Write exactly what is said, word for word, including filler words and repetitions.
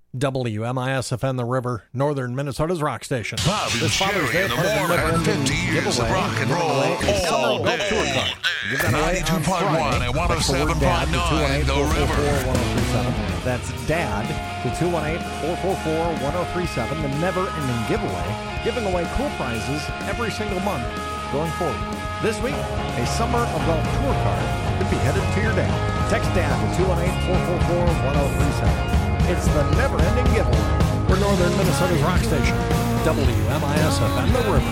W M I S F N The River, northern Minnesota's rock station. Bob and This Father's Jerry Day, in the part of the morning, never-ending fifty years of giveaway, rock and giving roll away a summer all golf day. tour card. Give that away on ninety-two point one Friday. and one oh Text the seven word dad point to two one nine eight, The four four River. four, one oh three seven. That's dad to two one eight, four four four, one oh three seven. The never-ending giveaway, giving away cool prizes every single month going forward. This week, a summer of golf tour card could be headed to your dad. Text dad to two one eight, four four four, one oh three seven. It's the never-ending giveaway. We're northern Minnesota's rock station, W M I S F N The River.